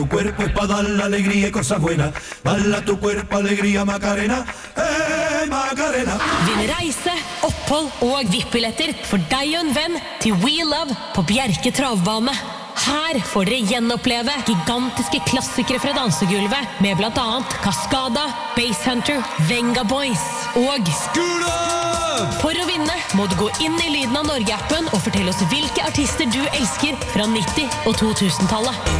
Tu cuerpo es para dar la alegría y cosas buenas. Balla tu cuerpo, alegría, Macarena. Macarena. Vinn reise, opphold og VIP-billetter for deg og en venn til We Love på Bjerke travbane. Her får dere gjenoppleve gigantiske klassikere fra dansegulvet med blant annet Cascada, Basshunter, Venga Boys og Skula! For å vinne må du gå inn i Lyden av Norge-appen og fortelle oss hvilke artister du elsker fra 90- og 2000-tallet.